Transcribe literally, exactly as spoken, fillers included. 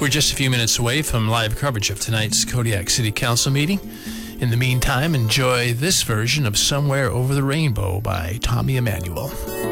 We're just a few minutes away from live coverage of tonight's Kodiak City Council meeting. In the meantime, enjoy this version of Somewhere Over the Rainbow by Tommy Emmanuel.